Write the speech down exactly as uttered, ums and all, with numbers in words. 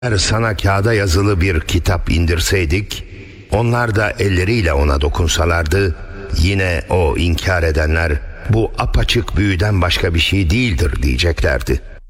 Eğer sana kağıda yazılı bir kitap indirseydik, onlar da elleriyle ona dokunsalardı, yine o inkar edenler bu apaçık büyüden başka bir şey değildir diyeceklerdi.